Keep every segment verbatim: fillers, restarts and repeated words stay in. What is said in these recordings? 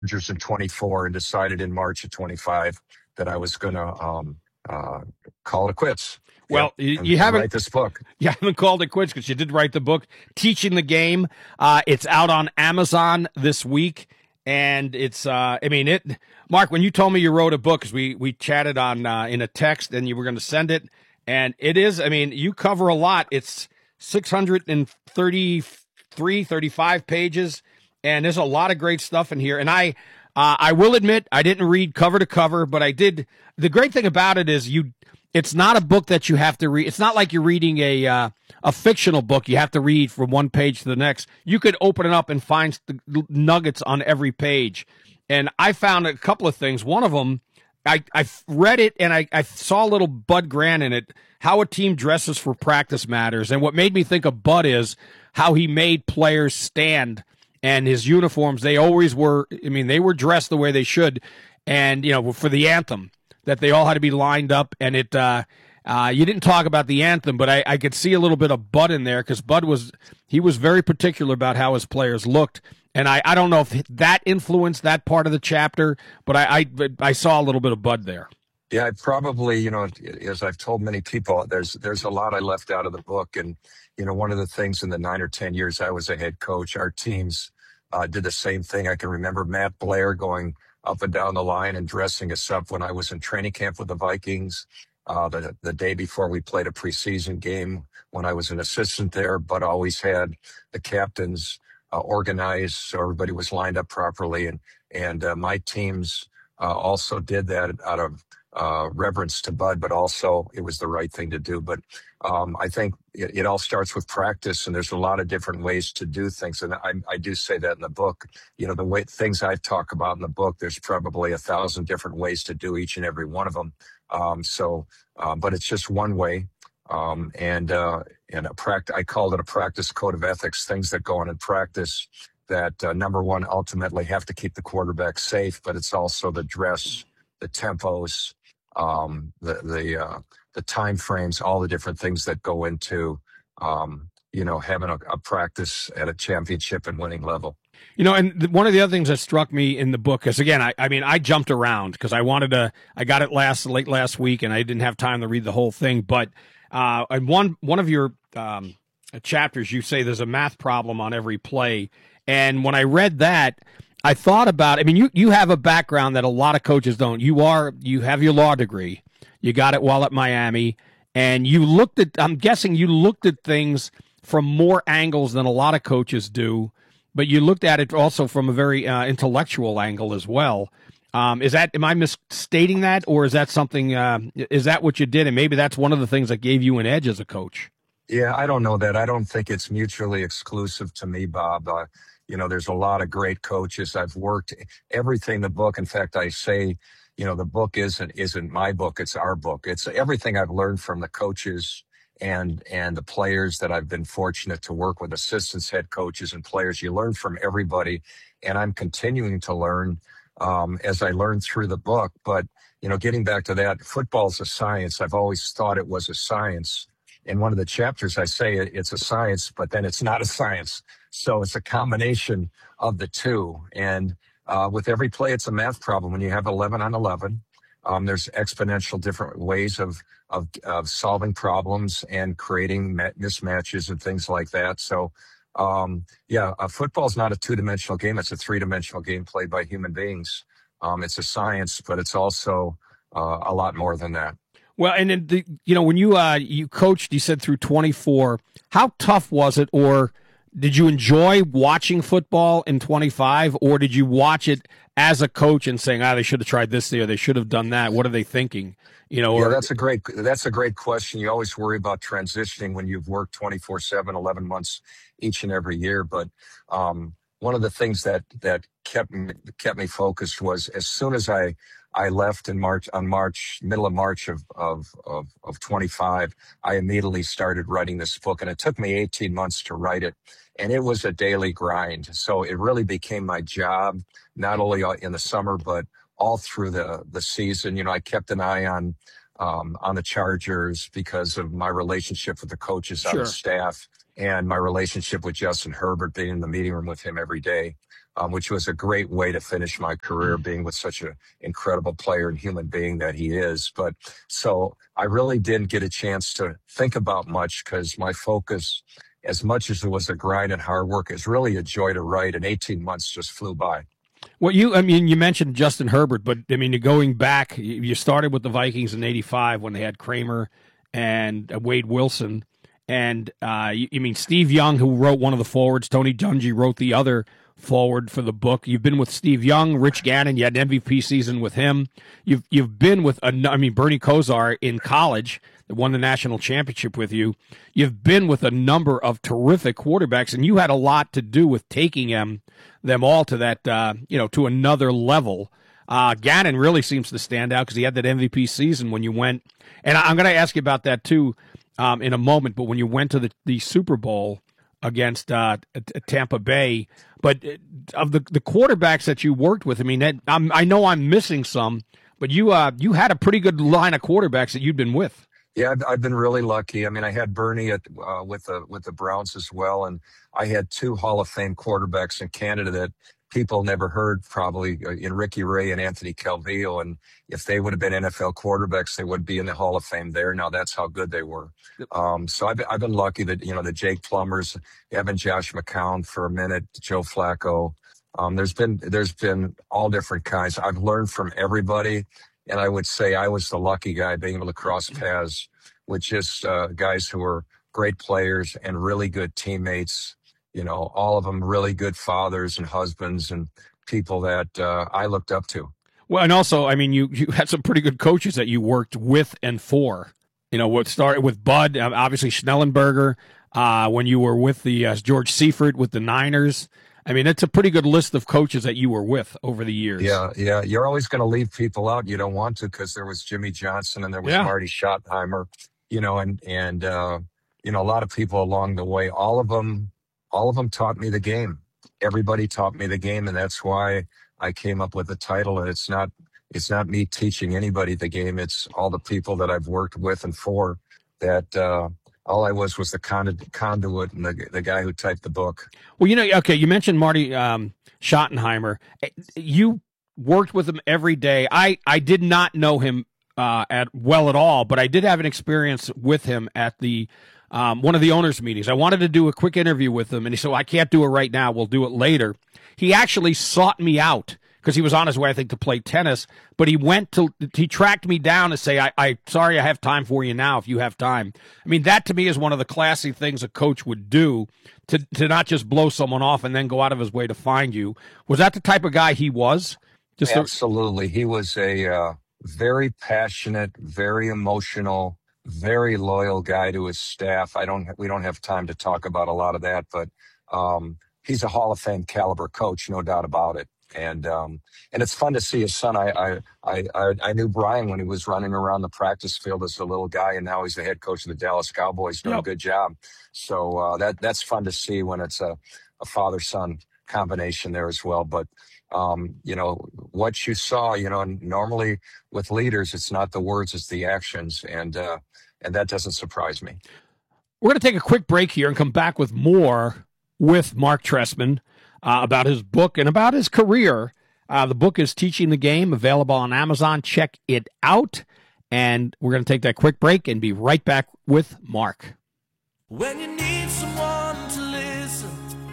Chargers in twenty-four and decided in March of twenty-five that I was going to um, uh, call it quits. Well, Yep, you, and, you and haven't write this book. you haven't called it quits because you did write the book, Teaching the Game. Uh, it's out on Amazon this week, and it's uh, I mean it. Mark, when you told me you wrote a book, because we we chatted on uh, in a text, and you were going to send it, and it is. I mean, you cover a lot. It's six hundred thirty-three, thirty-five pages, and there's a lot of great stuff in here. And I uh, I will admit I didn't read cover to cover, but I did. The great thing about it is you. It's not a book that you have to read. It's not like you're reading a uh, a fictional book you have to read from one page to the next. You could open it up and find nuggets on every page. And I found a couple of things. One of them, I, I read it and I, I saw a little Bud Grant in it, how a team dresses for practice matters. And what made me think of Bud is how he made players stand, and his uniforms, they always were, I mean, they were dressed the way they should. And, you know, for the anthem, that they all had to be lined up, and it. Uh, uh, you didn't talk about the anthem, but I, I could see a little bit of Bud in there because Bud was he was very particular about how his players looked, and I, I don't know if that influenced that part of the chapter, but I, I I saw a little bit of Bud there. Yeah, I probably, you know, as I've told many people, there's there's a lot I left out of the book, and you know, one of the things in the nine or ten years I was a head coach, our teams uh, did the same thing. I can remember Matt Blair going up and down the line and dressing us up when I was in training camp with the Vikings. Uh, the, the day before we played a preseason game when I was an assistant there, but always had the captains uh, organized so everybody was lined up properly. And, and uh, my teams uh, also did that out of uh, reverence to Bud, but also it was the right thing to do. But um, I think it, it all starts with practice, and there's a lot of different ways to do things. And I, I do say that in the book. You know, the way things I talk about in the book, there's probably a thousand different ways to do each and every one of them. Um, so, um, but it's just one way. Um, and, uh, and a practice, I called it a practice code of ethics, things that go on in practice that, uh, number one, ultimately have to keep the quarterback safe, but it's also the dress, the tempos, um, the, the, uh, the time frames, all the different things that go into, um, you know, having a, a practice at a championship and winning level. You know, and th- one of the other things that struck me in the book is, again, I, I mean, I jumped around because I wanted to, I got it last, late last week, and I didn't have time to read the whole thing. But uh, in one, one of your um, chapters, you say there's a math problem on every play. And when I read that, I thought about, I mean, you, you have a background that a lot of coaches don't. You are, you have your law degree. You got it while at Miami. And you looked at, I'm guessing you looked at things from more angles than a lot of coaches do. But you looked at it also from a very uh, intellectual angle as well. Um, is that, am I misstating that, or is that something, uh, is that what you did? And maybe that's one of the things that gave you an edge as a coach. Yeah, I don't know that. I don't think it's mutually exclusive to me, Bob. Uh, you know, there's a lot of great coaches. I've worked everything the book. In fact, I say, you know, the book isn't, isn't my book. It's our book. It's everything I've learned from the coaches and and the players that I've been fortunate to work with, assistants, head coaches, and players. You learn from everybody, and I'm continuing to learn um, as I learn through the book. But, you know, getting back to that, football's a science. I've always thought it was a science. In one of the chapters, I say it's a science, but then it's not a science. So it's a combination of the two. And uh, with every play, it's a math problem. When you have eleven on eleven, Um, there's exponential different ways of, of, of solving problems and creating mismatches and things like that. So, um, yeah, uh, football's not a two-dimensional game. It's a three-dimensional game played by human beings. Um, it's a science, but it's also uh, a lot more than that. Well, and then the, you know, when you uh, you coached, you said through twenty-four, how tough was it, or did you enjoy watching football in twenty-five, or did you watch it as a coach and saying, ah, they should have tried this there, they should have done that? What are they thinking? You know, yeah, or, that's a great, that's a great question. You always worry about transitioning when you've worked twenty-four seven, eleven months each and every year. But, um, one of the things that, that kept me, kept me focused was as soon as I, I left in March, on March, middle of March of, of, of, of twenty-five, I immediately started writing this book, and it took me eighteen months to write it. And it was a daily grind. So it really became my job, not only in the summer, but all through the, the season. You know, I kept an eye on, um, on the Chargers because of my relationship with the coaches on Sure. the staff and my relationship with Justin Herbert, being in the meeting room with him every day. um, which was a great way to finish my career, being with such an incredible player and human being that he is. But so I really didn't get a chance to think about much because my focus, as much as it was a grind and hard work, is really a joy to write, and eighteen months just flew by. Well, you, I mean, you mentioned Justin Herbert, but I mean, going back, you started with the Vikings in eighty-five when they had Kramer and Wade Wilson. And uh, you, you mean Steve Young, who wrote one of the forwards, Tony Dungy wrote the other forward for the book. You've been with Steve Young, Rich Gannon. You had an M V P season with him. You've you've been with, a, I mean, Bernie Kosar in college that won the national championship with you. You've been with a number of terrific quarterbacks, and you had a lot to do with taking them them all to that, uh, you know, to another level. Uh, Gannon really seems to stand out because he had that M V P season when you went. And I'm going to ask you about that too. Um, in a moment, but when you went to the, the Super Bowl against uh, Tampa Bay, but of the the quarterbacks that you worked with, I mean, that, I'm, I know I'm missing some, but you uh, you had a pretty good line of quarterbacks that you'd been with. Yeah, I've, I've been really lucky. I mean, I had Bernie at, uh, with the with the Browns as well, and I had two Hall of Fame quarterbacks in Canada that people never heard, probably, in Ricky Ray and Anthony Calvillo. And if they would have been N F L quarterbacks, they would be in the Hall of Fame there. Now that's how good they were. Um, so I've, I've been lucky that, you know, the Jake Plumbers, Evan Josh McCown for a minute, Joe Flacco. Um, there's been, there's been all different kinds. I've learned from everybody. And I would say I was the lucky guy being able to cross paths with just uh, guys who were great players and really good teammates. You know, all of them really good fathers and husbands and people that uh, I looked up to. Well, and also, I mean, you, you had some pretty good coaches that you worked with and for. You know, what started with Bud, obviously Schnellenberger, uh, when you were with the uh, George Seifert with the Niners. I mean, it's a pretty good list of coaches that you were with over the years. Yeah, yeah. You're always going to leave people out. You don't want to, because there was Jimmy Johnson and there was yeah. Marty Schottenheimer, you know, and, and uh, you know, a lot of people along the way. All of them, all of them taught me the game. Everybody taught me the game, and that's why I came up with the title. And it's not, it's not me teaching anybody the game. It's all the people that I've worked with and for that, uh, all I was was the conduit and the, the guy who typed the book. Well, you know, okay, you mentioned Marty um, Schottenheimer. You worked with him every day. I, I did not know him uh, at well at all, but I did have an experience with him at the um, one of the owners' meetings. I wanted to do a quick interview with him, and he said, well, I can't do it right now. We'll do it later. He actually sought me out because he was on his way, I think, to play tennis. But he went to, he tracked me down to say, I, I, sorry, I have time for you now if you have time. I mean, that to me is one of the classy things a coach would do, to, to not just blow someone off and then go out of his way to find you. Was that the type of guy he was? Just Absolutely. The- he was a uh, very passionate, very emotional, very loyal guy to his staff. I don't, we don't have time to talk about a lot of that, but um, he's a Hall of Fame caliber coach, no doubt about it. And um, and it's fun to see his son. I, I I I knew Brian when he was running around the practice field as a little guy, and now he's the head coach of the Dallas Cowboys, doing yep. a good job. So uh, that that's fun to see when it's a, a father-son combination there as well. But um, you know what you saw, you know, normally with leaders, it's not the words, it's the actions, and uh, and that doesn't surprise me. We're going to take a quick break here and come back with more with Marc Trestman. Uh, about his book and about his career. Uh, the book is Teaching the Game, available on Amazon. Check it out. And we're going to take that quick break and be right back with Marc. When you need someone to listen,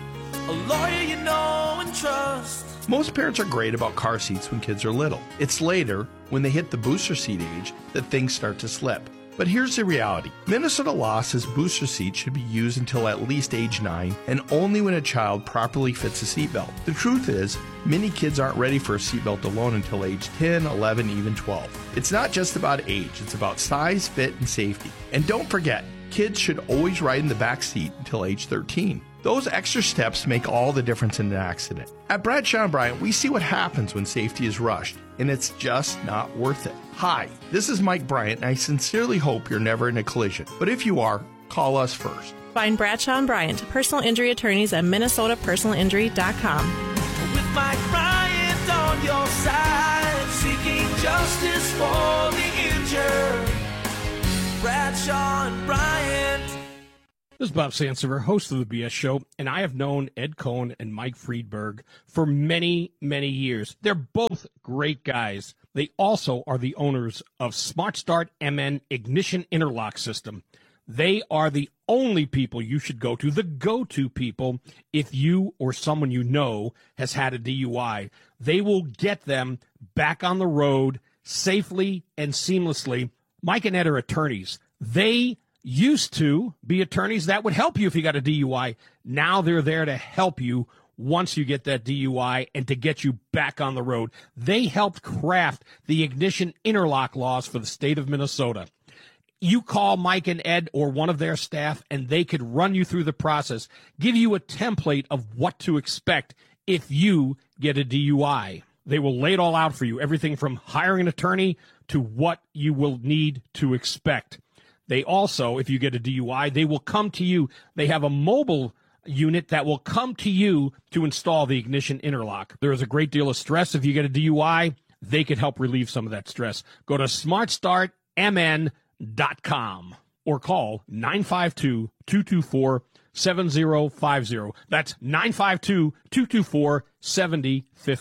a lawyer you know and trust. Most parents are great about car seats when kids are little. It's later, when they hit the booster seat age, that things start to slip. But here's the reality. Minnesota law says booster seats should be used until at least age nine, and only when a child properly fits a seatbelt. The truth is, many kids aren't ready for a seatbelt alone until age ten, eleven, even twelve. It's not just about age, it's about size, fit, and safety. And don't forget, kids should always ride in the back seat until age thirteen. Those extra steps make all the difference in an accident. At Bradshaw and Bryant, we see what happens when safety is rushed, and it's just not worth it. Hi, this is Mike Bryant, and I sincerely hope you're never in a collision. But if you are, call us first. Find Bradshaw and Bryant, personal injury attorneys at minnesota personal injury dot com. With Mike Bryant on your side, seeking justice for the injured. Bradshaw and Bryant. This is Bob Sansevier, host of the B S Show, and I have known Ed Cohen and Mike Friedberg for many, many years. They're both great guys. They also are the owners of Smart Start M N Ignition Interlock System. They are the only people you should go to, the go-to people, if you or someone you know has had a D U I. They will get them back on the road safely and seamlessly. Mike and Ed are attorneys. They used to be attorneys that would help you if you got a D U I. Now they're there to help you once you get that D U I and to get you back on the road. They helped craft the ignition interlock laws for the state of Minnesota. You call Mike and Ed or one of their staff, and they could run you through the process, give you a template of what to expect if you get a D U I. They will lay it all out for you, everything from hiring an attorney to what you will need to expect. They also, if you get a D U I, they will come to you. They have a mobile unit that will come to you to install the ignition interlock. There is a great deal of stress if you get a D U I. They could help relieve some of that stress. Go to smart start m n dot com or call nine five two, two two four, seven zero five zero. That's nine five two, two two four, seven zero five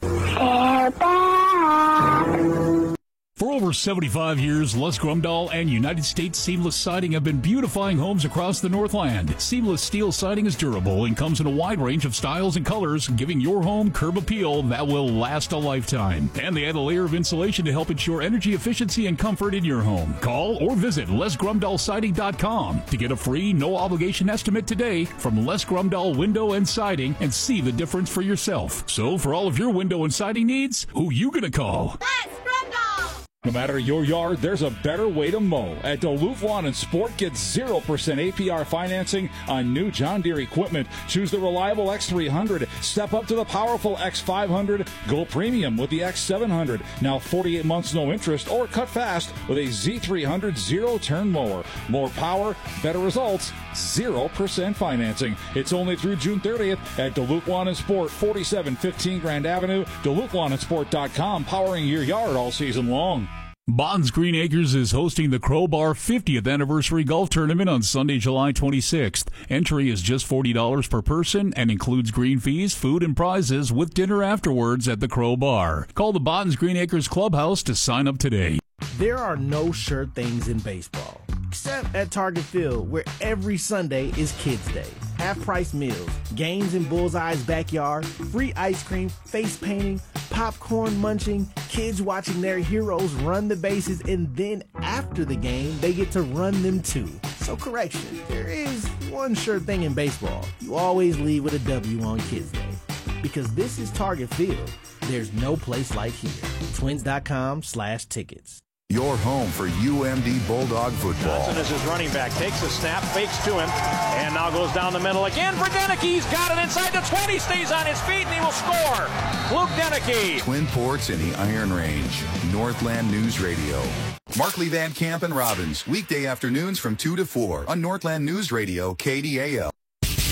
zero. For over seventy-five years, Les Grumdahl and United States Seamless Siding have been beautifying homes across the Northland. Seamless steel siding is durable and comes in a wide range of styles and colors, giving your home curb appeal that will last a lifetime. And they add a layer of insulation to help ensure energy efficiency and comfort in your home. Call or visit les grumdahl siding dot com to get a free, no-obligation estimate today from Les Grumdahl Window and Siding and see the difference for yourself. So for all of your window and siding needs, who you gonna call? Les Grumdahl! No matter your yard, there's a better way to mow. At Duluth Lawn and Sport, get zero percent A P R financing on new John Deere equipment. Choose the reliable X three hundred. Step up to the powerful X five hundred. Go premium with the X seven hundred. Now forty-eight months no interest, or cut fast with a Z three hundred zero-turn mower. More power, better results, zero percent financing. It's only through June thirtieth at Duluth Lawn and Sport, forty-seven fifteen Grand Avenue, duluth lawn and sport dot com, powering your yard all season long. Bonds Green Acres is hosting the Crowbar fiftieth Anniversary Golf Tournament on Sunday, July twenty-sixth. Entry is just forty dollars per person and includes green fees, food, and prizes with dinner afterwards at the Crowbar. Call the Bonds Green Acres Clubhouse to sign up today. There are no sure things in baseball, except at Target Field, where every Sunday is Kids Day. Half-price meals, games in Bullseye's backyard, free ice cream, face painting, popcorn munching, kids watching their heroes run the bases, and then after the game, they get to run them too. So correction, there is one sure thing in baseball. You always leave with a W on Kids Day. Because this is Target Field. There's no place like here. Twins.com slash tickets. Your home for U M D Bulldog football. Johnson is his running back, takes a snap, fakes to him, and now goes down the middle again for Deneke. He's got it inside the twenty, stays on his feet, and he will score. Luke Deneke. Twin Ports in the Iron Range. Northland News Radio. Markley, Van Camp, and Robbins, weekday afternoons from two to four on Northland News Radio, K D A L.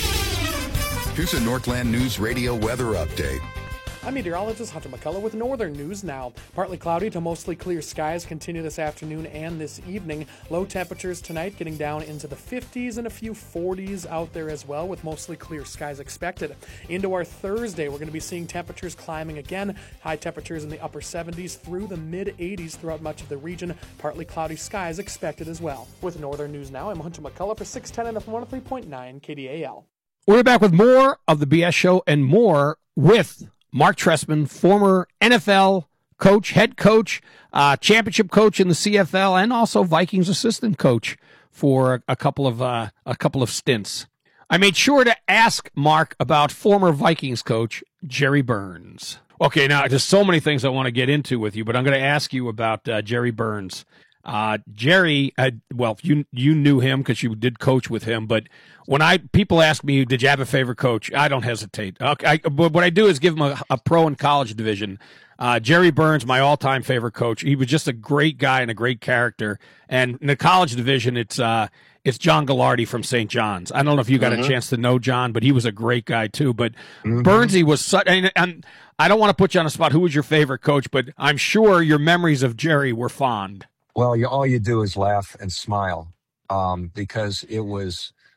Here's a Northland News Radio weather update. I'm meteorologist Hunter McCullough with Northern News Now. Partly cloudy to mostly clear skies continue this afternoon and this evening. Low temperatures tonight getting down into the fifties and a few forties out there as well, with mostly clear skies expected. Into our Thursday, we're going to be seeing temperatures climbing again. High temperatures in the upper seventies through the mid eighties throughout much of the region. Partly cloudy skies expected as well. With Northern News Now, I'm Hunter McCullough for six ten and F one oh three point nine K D A L. We're back with more of the B S Show and more with Mark Trestman, former N F L coach, head coach, uh, championship coach in the C F L, and also Vikings assistant coach for a, a couple of uh, a couple of stints. I made sure to ask Mark about former Vikings coach Jerry Burns. Okay, now there's so many things I want to get into with you, but I'm going to ask you about uh, Jerry Burns. Uh, Jerry, uh, well, you you knew him because you did coach with him, but when I people ask me, did you have a favorite coach? I don't hesitate. Okay, I, but what I do is give them a, a pro and college division. Uh, Jerry Burns, my all-time favorite coach. He was just a great guy and a great character. And in the college division, it's uh, it's John Gallardi from Saint John's. I don't know if you got mm-hmm. a chance to know John, but he was a great guy too. But mm-hmm. Burnsy was such. And, and I don't want to put you on the spot. Who was your favorite coach? But I'm sure your memories of Jerry were fond. Well, you, all you do is laugh and smile um, because it was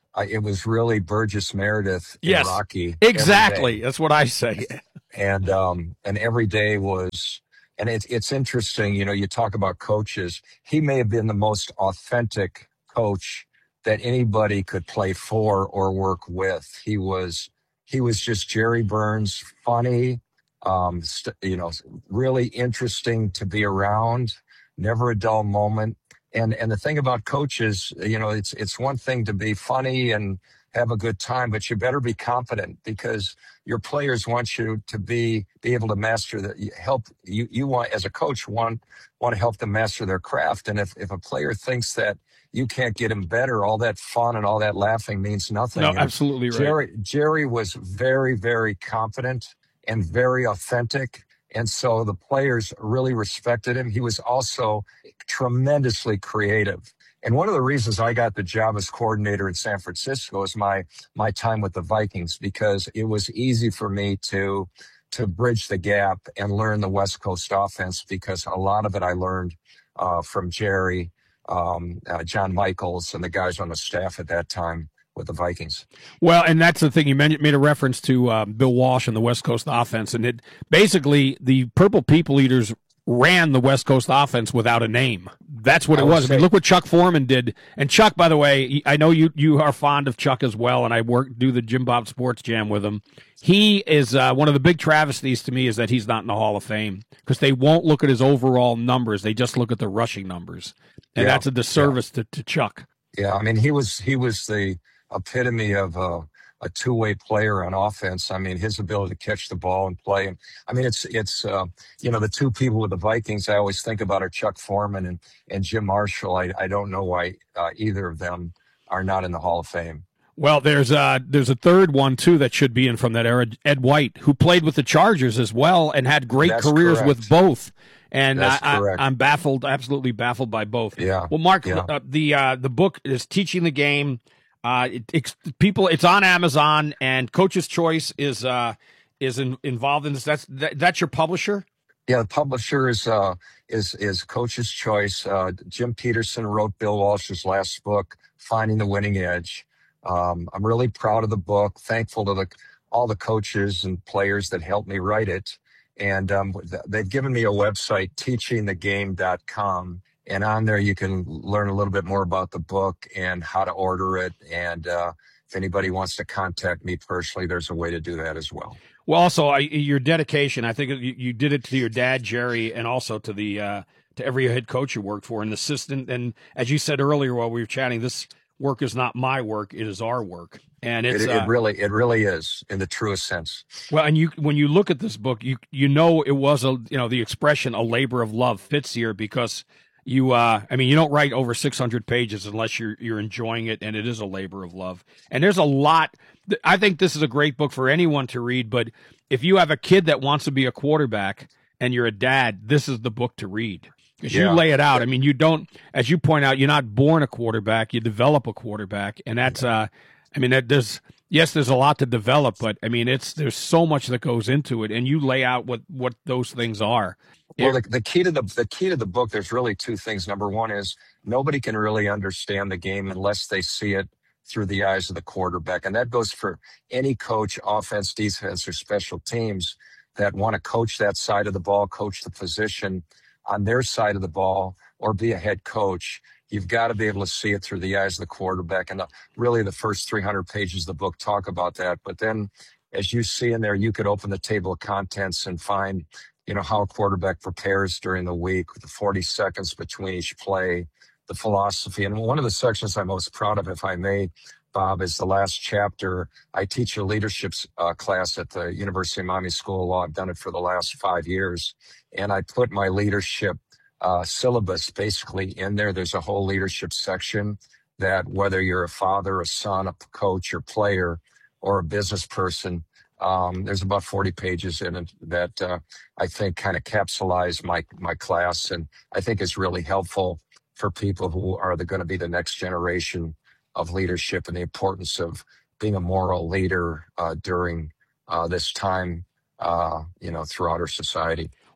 uh, it was really Burgess Meredith in Yes, Rocky. exactly. That's what I say. And um, and every day was, and it's it's interesting. You know, you talk about coaches. He may have been the most authentic coach that anybody could play for or work with. He was he was just Jerry Burns, funny, um, st- you know, really interesting to be around. Never a dull moment. And and the thing about coaches, you know, it's it's one thing to be funny and have a good time, but you better be competent, because your players want you to be be able to master that. Help you you want, as a coach, want want to help them master their craft. And if if a player thinks that you can't get him better, all that fun and all that laughing means nothing. No, And absolutely right. Jerry Jerry was very, very confident and very authentic. And so the players really respected him. He was also tremendously creative. And one of the reasons I got the job as coordinator in San Francisco is my my time with the Vikings, because it was easy for me to to bridge the gap and learn the West Coast offense, because a lot of it I learned uh, from Jerry, um, uh, John Michaels, and the guys on the staff at that time with the Vikings. Well, and that's the thing. You made a reference to uh, Bill Walsh and the West Coast offense, and it basically the Purple People Eaters ran the West Coast offense without a name. That's what it was. I mean, look what Chuck Foreman did. And Chuck, by the way, I know you you are fond of Chuck as well, and I work do the Jim Bob Sports Jam with him. He is uh, one of the big travesties to me is that he's not in the Hall of Fame, because they won't look at his overall numbers. They just look at the rushing numbers, and Yeah, that's a disservice yeah. to, to Chuck. Yeah, I mean, he was he was the epitome of a, a two-way player on offense. I mean, his ability to catch the ball and play. And I mean, it's it's uh, you know, the two people with the Vikings I always think about are Chuck Foreman and and Jim Marshall. I I don't know why uh, either of them are not in the Hall of Fame. Well, there's uh there's a third one too that should be in from that era, Ed White, who played with the Chargers as well and had great That's careers correct. with both. And That's I, I, correct. I'm baffled, absolutely baffled by both. Yeah. Well, Mark, Yeah. uh, the uh, the book is Teaching the Game. Uh, it, it's people. It's on Amazon, and Coach's Choice is uh is in, involved in this. That's that, that's your publisher. Yeah, the publisher is uh, is is Coach's Choice. Uh, Jim Peterson wrote Bill Walsh's last book, Finding the Winning Edge. Um, I'm really proud of the book. Thankful to the all the coaches and players that helped me write it. And um, th- they've given me a website, teaching the game dot com. And on there, you can learn a little bit more about the book and how to order it. And uh, if anybody wants to contact me personally, there's a way to do that as well. Well, also I, your dedication. I think you, you did it to your dad, Jerry, and also to the uh, to every head coach you worked for, and assistant. And as you said earlier while we were chatting, this work is not my work; it is our work. And it's It, uh, it really, it really is in the truest sense. well, and you when you look at this book, you you know it was a you know the expression "a labor of love" fits here, because you uh I mean you don't write over six hundred pages unless you're you're enjoying it, and it is a labor of love. And there's a lot. I think this is a great book for anyone to read, but if you have a kid that wants to be a quarterback and you're a dad, this is the book to read. Because Yeah. you lay it out. I mean, you don't, as you point out, you're not born a quarterback, you develop a quarterback. And that's, uh, I mean, that there's, yes, there's a lot to develop, but I mean, it's, there's so much that goes into it, and you lay out what, what those things are. Well, the, the key to the the key to the book, there's really two things. Number one is nobody can really understand the game unless they see it through the eyes of the quarterback, and that goes for any coach, offense, defense, or special teams that want to coach that side of the ball, coach the position on their side of the ball, or be a head coach. You've got to be able to see it through the eyes of the quarterback, and the, really the first three hundred pages of the book talk about that. But then, as you see in there, you could open the table of contents and find, you know, how a quarterback prepares during the week, the forty seconds between each play, the philosophy. And one of the sections I'm most proud of, if I may, Bob, is the last chapter. I teach a leadership uh, class at the University of Miami School of Law. I've done it for the last five years. And I put my leadership uh, syllabus basically in there. There's a whole leadership section that whether you're a father, a son, a coach, or player, or a business person, Um, there's about forty pages in it that uh, I think kind of capsulize my my class, and I think is really helpful for people who are going to be the next generation of leadership, and the importance of being a moral leader uh, during uh, this time, uh, you know, throughout our society.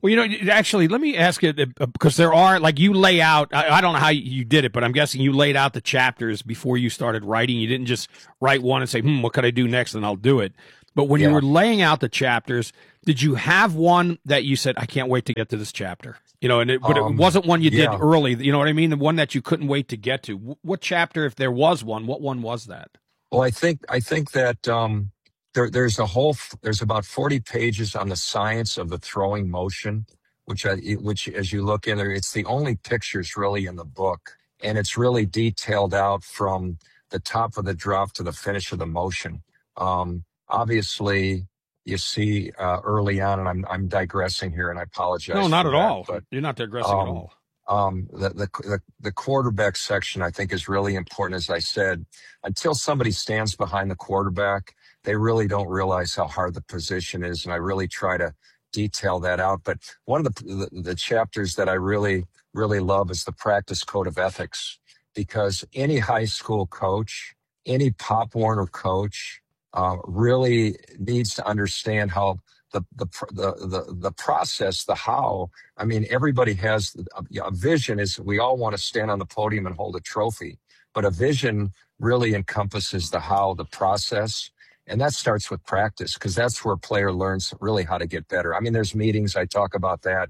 Well, you know, actually, let me ask you, because there are, like, you lay out, I, I don't know how you did it, but I'm guessing you laid out the chapters before you started writing. You didn't just write one and say, hmm, what could I do next, and I'll do it. But when yeah. you were laying out the chapters, did you have one that you said, I can't wait to get to this chapter? You know, and it, but um, it wasn't one you yeah. did early. You know what I mean? The one that you couldn't wait to get to. What chapter, if there was one, what one was that? Well, I think I think that um, there, there's a whole there's about forty pages on the science of the throwing motion, which I, which as you look in there, it's the only pictures really in the book, and it's really detailed out from the top of the drop to the finish of the motion. Um, obviously, you see uh, early on, and I'm I'm digressing here, and I apologize. No, not at that, all. But you're not digressing um, at all. Um, the, the, the, the quarterback section, I think, is really important. As I said, until somebody stands behind the quarterback, they really don't realize how hard the position is. And I really try to detail that out. But one of the, the, the chapters that I really, really love is the practice code of ethics, because any high school coach, any Pop Warner coach, uh, really needs to understand how The, the the the the process, the how. I mean, everybody has a, a vision. Is we all want to stand on the podium and hold a trophy, but a vision really encompasses the how, the process, and that starts with practice, because that's where a player learns really how to get better. I mean, there's meetings, I talk about that.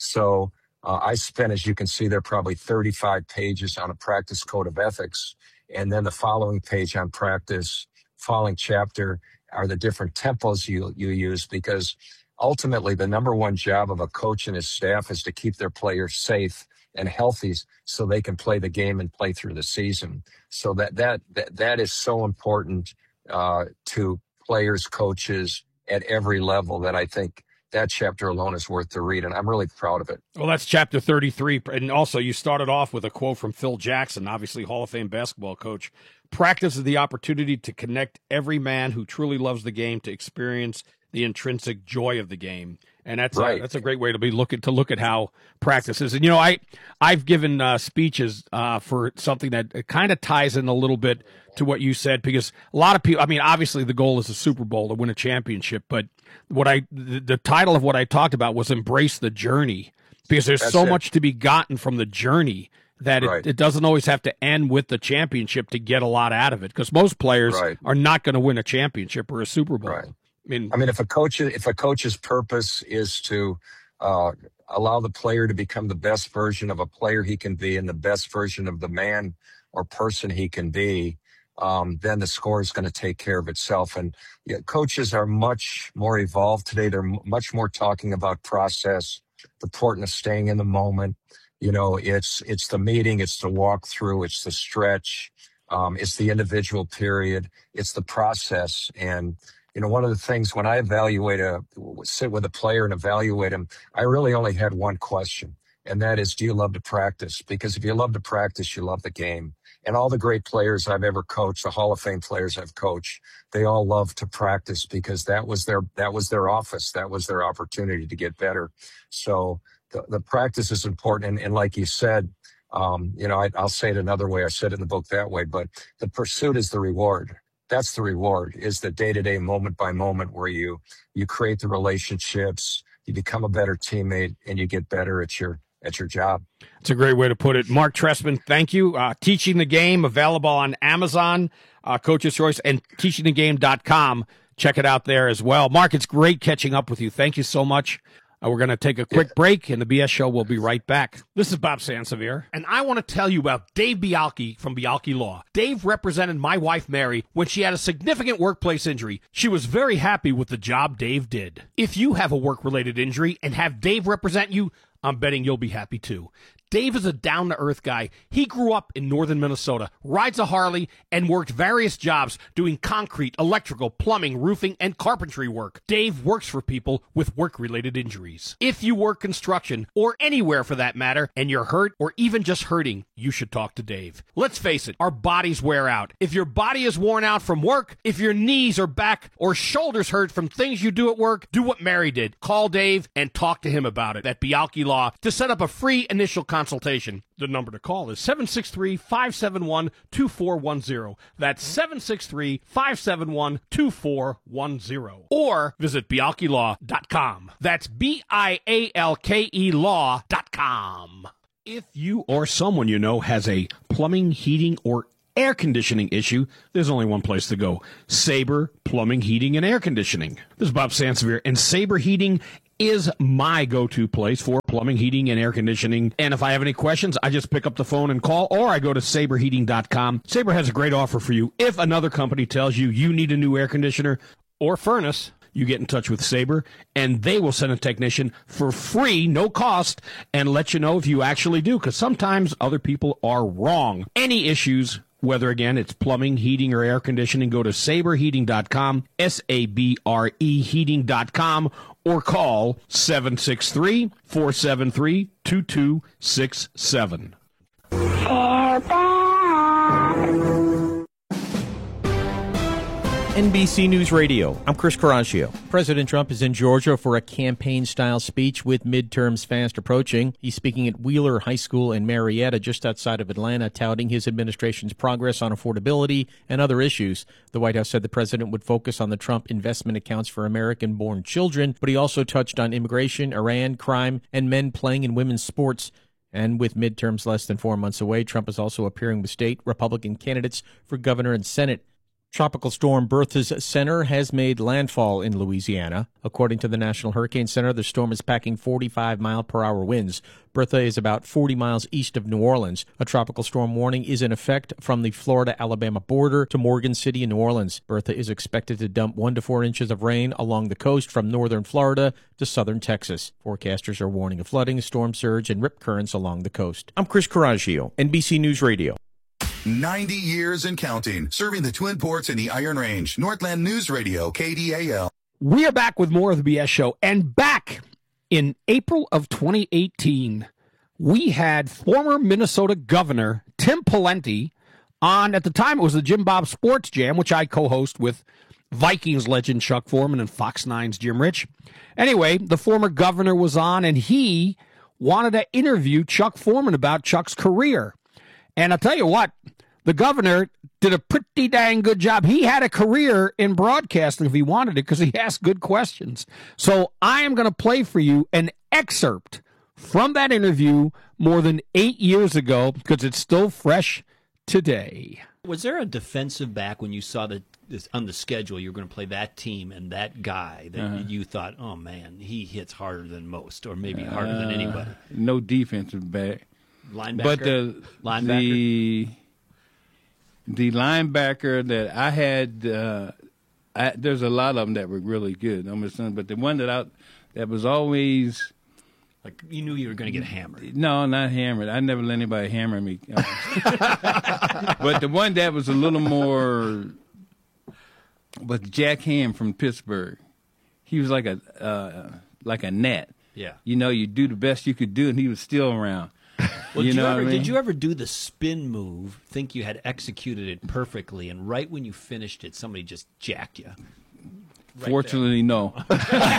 So uh, I spent, as you can see, there probably thirty-five pages on a practice code of ethics, and then the following page on practice, following chapter, are the different tempos you you use, because ultimately the number one job of a coach and his staff is to keep their players safe and healthy so they can play the game and play through the season. So that that that, that is so important uh, to players, coaches at every level, that I think that chapter alone is worth to read, and I'm really proud of it. Well, that's chapter thirty-three, and also you started off with a quote from Phil Jackson, obviously Hall of Fame basketball coach. Practice is the opportunity to connect every man who truly loves the game to experience the intrinsic joy of the game. And that's right. a, that's a great way to be looking to look at how practice is. And, you know, I, I've given uh, speeches uh, for something that kind of ties in a little bit to what you said, because a lot of people, I mean, obviously the goal is a Super Bowl, to win a championship, but what I, the, the title of what I talked about was Embrace the Journey, because there's that's so it. much to be gotten from the journey, that right. it, it doesn't always have to end with the championship to get a lot out of it, because most players right. are not going to win a championship or a Super Bowl. Right. I mean, I mean, if a coach, if a coach's purpose is to uh, allow the player to become the best version of a player he can be, and the best version of the man or person he can be, um, then the score is going to take care of itself. And yeah, coaches are much more evolved today. They're m- much more talking about process, the importance of staying in the moment. You know, it's it's the meeting, it's the walkthrough, it's the stretch, um, it's the individual period, it's the process. And, you know, one of the things when I evaluate a, sit with a player and evaluate him, I really only had one question, and that is, do you love to practice? Because if you love to practice, you love the game. And all the great players I've ever coached, the Hall of Fame players I've coached, they all love to practice, because that was their that was their office, that was their opportunity to get better. So The, the practice is important. And, and like you said, um, you know, I, I'll say it another way. I said it in the book that way, but the pursuit is the reward. That's the reward, is the day-to-day, moment by moment, where you, you create the relationships, you become a better teammate, and you get better at your, at your job. It's a great way to put it. Mark Trestman, thank you. Uh, Teaching the Game, available on Amazon, uh, Coach's Choice, and teaching the game dot com. Check it out there as well. Mark, it's great catching up with you. Thank you so much. Uh, we're going to take a quick break, and the B S Show will be right back. This is Bob Sansevier, and I want to tell you about Dave Bialke from Bialke Law. Dave represented my wife, Mary, when she had a significant workplace injury. She was very happy with the job Dave did. If you have a work-related injury and have Dave represent you, I'm betting you'll be happy too. Dave is a down-to-earth guy. He grew up in northern Minnesota, rides a Harley, and worked various jobs doing concrete, electrical, plumbing, roofing, and carpentry work. Dave works for people with work-related injuries. If you work construction, or anywhere for that matter, and you're hurt or even just hurting, you should talk to Dave. Let's face it, our bodies wear out. If your body is worn out from work, if your knees or back or shoulders hurt from things you do at work, do what Mary did. Call Dave and talk to him about it at Bialke Law to set up a free initial consultation consultation. The number to call is seven six three, five seven one, two four one zero. That's seven six three, five seven one, two four one zero. Or visit bialke law dot com. That's B I A L K E law dot com. If you or someone you know has a plumbing, heating, or air conditioning issue, there's only one place to go. Sabre Plumbing, Heating, and Air Conditioning. This is Bob Sansevier, and Sabre Heating is my go-to place for plumbing, heating, and air conditioning. And if I have any questions, I just pick up the phone and call, or I go to sabre heating dot com. Sabre has a great offer for you. If another company tells you you need a new air conditioner or furnace, you get in touch with Sabre, and they will send a technician for free, no cost, and let you know if you actually do, because sometimes other people are wrong. Any issues, whether, again, it's plumbing, heating, or air conditioning, go to sabre heating dot com, S A B R E heating dot com, or call seven six three, four seven three, two two six seven. N B C News Radio. I'm Chris Coraggio. President Trump is in Georgia for a campaign-style speech with midterms fast approaching. He's speaking at Wheeler High School in Marietta, just outside of Atlanta, touting his administration's progress on affordability and other issues. The White House said the president would focus on the Trump investment accounts for American-born children, but he also touched on immigration, Iran, crime, and men playing in women's sports. And with midterms less than four months away, Trump is also appearing with state Republican candidates for governor and Senate. Tropical storm Bertha's center has made landfall in Louisiana. According to the National Hurricane Center, the storm is packing forty-five mile per hour winds. Bertha is about forty miles east of New Orleans. A tropical storm warning is in effect from the Florida-Alabama border to Morgan City and New Orleans. Bertha is expected to dump one to four inches of rain along the coast from northern Florida to southern Texas. Forecasters are warning of flooding, storm surge, and rip currents along the coast. I'm Chris Coraggio, N B C News Radio. ninety years and counting, serving the Twin Ports and the Iron Range. Northland News Radio, K D A L. We are back with more of the B S Show. And back in April of twenty eighteen, we had former Minnesota Governor Tim Pawlenty on, at the time it was the Jim Bob Sports Jam, which I co-host with Vikings legend Chuck Foreman and Fox nine's Jim Rich. Anyway, the former governor was on, and he wanted to interview Chuck Foreman about Chuck's career. And I'll tell you what, the governor did a pretty dang good job. He had a career in broadcasting if he wanted it because he asked good questions. So I am going to play for you an excerpt from that interview more than eight years ago because it's still fresh today. Was there a defensive back when you saw that this, on the schedule you were going to play that team and that guy that uh-huh. you thought, oh, man, he hits harder than most or maybe harder uh, than anybody? No defensive back. Linebacker? But the, linebacker? the the linebacker that I had, uh, I, there's a lot of them that were really good. I'm saying, but the one that I that was always like you knew you were going to get hammered. No, not hammered. I never let anybody hammer me. But the one that was a little more was Jack Ham from Pittsburgh. He was like a uh, like a net. Yeah. You know, you do the best you could do, and he was still around. Well, you did, know you ever, what I mean? did you ever do the spin move, think you had executed it perfectly, and right when you finished it, somebody just jacked you? Right Fortunately, there. no. but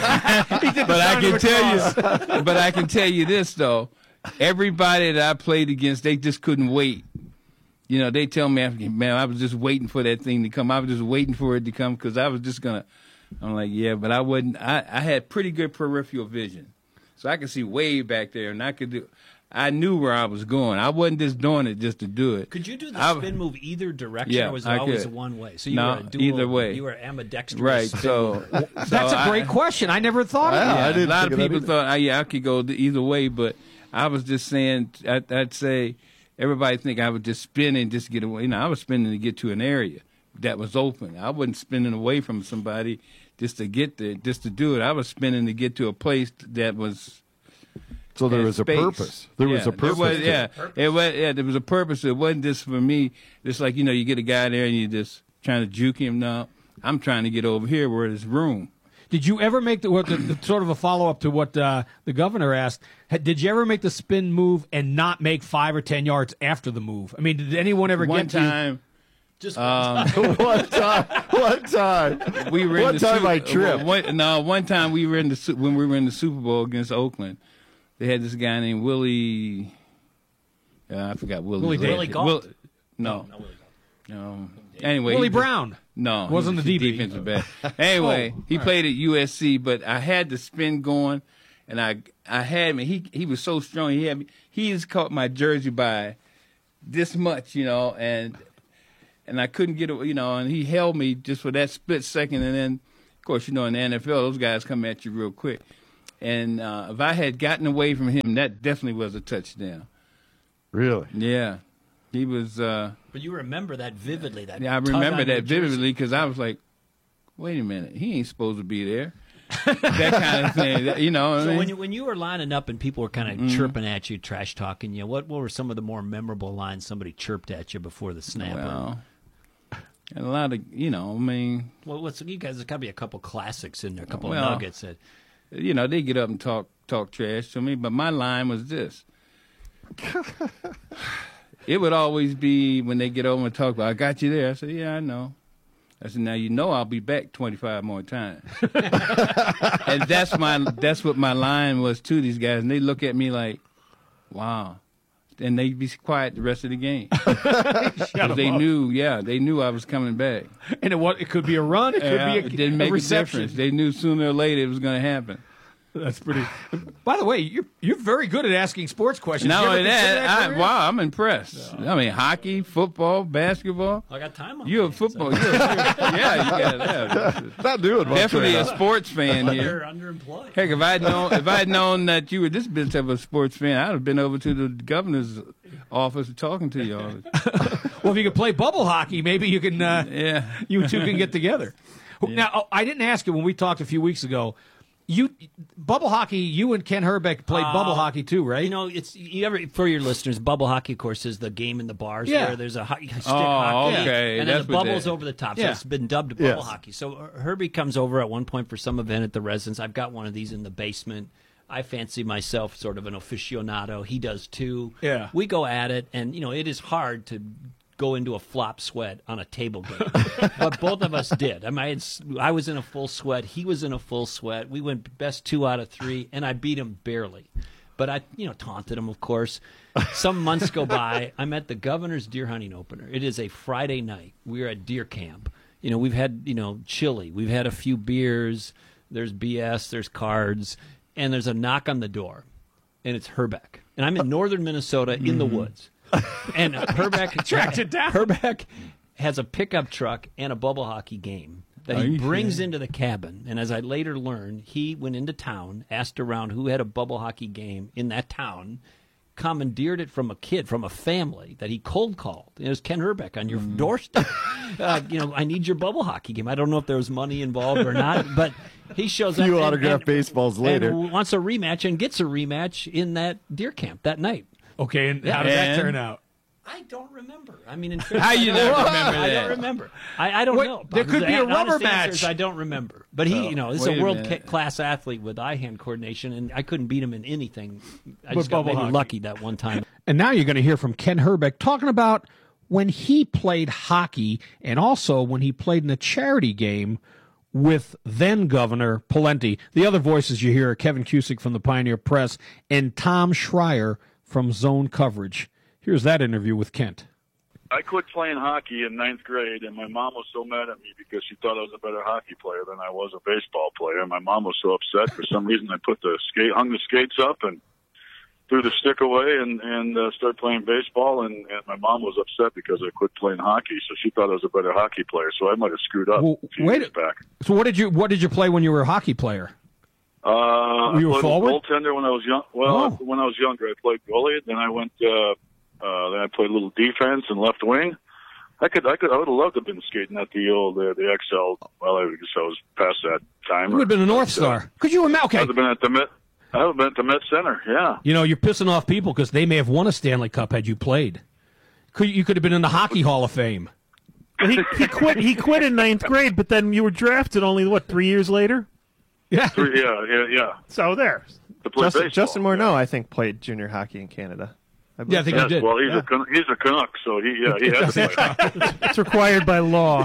I can tell you, but I can tell you this though: everybody that I played against, they just couldn't wait. You know, they tell me, man, I was just waiting for that thing to come. I was just waiting for it to come because I was just gonna. I'm like, yeah, but I wasn't. I, I had pretty good peripheral vision, so I could see way back there, and I could do. I knew where I was going. I wasn't just doing it just to do it. Could you do the I, spin move either direction, yeah, or was it I always could. one way? So you no, were a dual, either way. You were ambidextrous. Right. Spin So, so that's a great I, question. I never thought of yeah, that. A lot of people thought, oh, yeah, I could go either way, but I was just saying, I'd, I'd say everybody think I was just spinning just to get away. You know, I was spinning to get to an area that was open. I wasn't spinning away from somebody just to get there, just to do it. I was spinning to get to a place that was. So there was space. a purpose. There yeah, was a purpose. Was, to yeah, it. it was. Yeah, there was a purpose. It wasn't just for me. It's like, you know, you get a guy there and you just trying to juke him. No, I'm trying to get over here where there's room. Did you ever make the, what, the, the sort of a follow up to what uh, the governor asked? Did you ever make the spin move and not make five or ten yards after the move? I mean, did anyone ever one get time? To Just um, one time. One time. We were one in the time Super, I tripped. One, no, one time we were in the when we were in the Super Bowl against Oakland. They had this guy named Willie Uh, I forgot Willie. Willie Willie Davis. Will, no. No, Willie No. Anyway, Willie he was- Brown. No, he Wasn't was the D B. defensive back. Anyway, Oh, he all played at U S C, but I had the spin going, and I I had me. He he was so strong. He had me. He just caught my jersey by this much, you know, and and I couldn't get it, you know, and he held me just for that split second, and then of course, you know, in the N F L, those guys come at you real quick. And uh, if I had gotten away from him, that definitely was a touchdown. Really? Yeah, he was. Uh, But you remember that vividly. That yeah, I tug remember on your that jersey. vividly because I was like, "Wait a minute, he ain't supposed to be there." That kind of thing, that- you know. What I So mean? when you, when you were lining up and people were kind of Mhm. chirping at you, trash talking you, what what were some of the more memorable lines somebody chirped at you before the snap? Well, and a lot of, you know, I mean, Well, what's you guys? There's got to be a couple classics in there, a couple well, of nuggets. That you know, they get up and talk talk trash to me, but my line was this. It would always be when they get over and talk about, I got you there. I said, yeah, I know. I said, now you know I'll be back twenty-five more times. And that's my that's what my line was to these guys. And they look at me like, wow. And they be quiet the rest of the game. Because they up. knew, yeah, they knew I was coming back. And it, what, it could be a run. It could Yeah, be a, it didn't a make a reception. difference. They knew sooner or later it was going to happen. That's pretty. By the way, you're you're very good at asking sports questions. Not You ever only consider that, I, career? wow, I'm impressed. I mean, hockey, football, basketball. I got time on You're a football. You're, you're, yeah, you got that. Not doing much Definitely right a now. sports fan here. You're underemployed. Heck, if I'd known if I'd known that you were this bit of a sports fan, I'd have been over to the governor's office talking to you all. Well, if you could play bubble hockey, maybe you can. Uh, yeah, you two can get together. Now, oh, I didn't ask you when we talked a few weeks ago. You bubble hockey. You and Ken Herbeck played Uh, bubble hockey too, right? You know, it's you ever for your listeners. Bubble hockey, of course, is the game in the bars Yeah. where there's a ho- stick Oh, hockey, okay. and then That's the what bubbles that- over the top. So Yeah. it's been dubbed bubble Yes. hockey. So uh, Herbie comes over at one point for some event at the residence. I've got one of these in the basement. I fancy myself sort of an aficionado. He does too. Yeah. We go at it, and you know, it is hard to go into a flop sweat on a table game. But both of us did. I mean, I, had, s- I was in a full sweat. He was in a full sweat. We went best two out of three, and I beat him barely. But I, you know, taunted him, of course. Some months go by. I'm at the governor's deer hunting opener. It is a Friday night. We're at deer camp. You know, we've had, you know, chili. We've had a few beers. There's B S. There's cards. And there's a knock on the door. And it's Herbeck. And I'm in northern Minnesota in the woods. And Herbeck Tracked it down. Herbeck has a pickup truck and a bubble hockey game that Are he you brings kidding? into the cabin. And as I later learned, he went into town, asked around who had a bubble hockey game in that town, commandeered it from a kid, from a family that he cold called. It was Ken Herbeck on your Mm. doorstep. uh, you know, I need your bubble hockey game. I don't know if there was money involved or not, but he shows up Few and- autographed and- baseballs later. and wants a rematch and gets a rematch in that deer camp that night. Okay, and Yeah. how did that And- turn out? I don't remember. I mean, in fact, How you I not don't- remember I that? don't remember. I, I don't Wait, know. there could The be a honest rubber answer is match. I don't remember. But he, you know, this is wait a a world minute. ca- class athlete with eye hand coordination, and I couldn't beat him in anything. I But just got bubble maybe hockey. lucky that one time. And now you're going to hear from Ken Herbeck talking about when he played hockey and also when he played in a charity game with then Governor Pawlenty. The other voices you hear are Kevin Cusick from the Pioneer Press and Tom Schreier from Zone Coverage. Here's that interview with Kent. I quit playing hockey in ninth grade, and my mom was so mad at me because she thought I was a better hockey player than I was a baseball player. And my mom was so upset. For some reason, I put the skate, hung the skates up, and threw the stick away, and and uh, started playing baseball. And, and my mom was upset because I quit playing hockey, so she thought I was a better hockey player. So I might have screwed up Well, a few wait years a- back. So what did you what did you play when you were a hockey player? Uh, Were you a I played forward? goaltender when I was young. Well, Oh. when I was younger, I played goalie. Then I went. Uh, uh, then I played a little defense and left wing. I could, I could, I would have loved to have been skating at the old, uh, the X L. Well, I guess I was past that time. You would have been a North But, uh, Star. Could you imagine? I Okay, would have been at the Met. I would have been at the Met Center. Yeah. you know you're pissing off people because they may have won a Stanley Cup had you played. Could you could have been in the Hockey Hall of Fame? Well, he, he quit. He quit in ninth grade, but then you were drafted only what three years later. Yeah, Three, yeah, yeah, yeah. So there. To play Justin, baseball. Justin Morneau, I think, played junior hockey in Canada. I Yeah, I think yes, he did. Well, he's Yeah. a Can- he's a Canuck, so he yeah he has to play. It's required by law.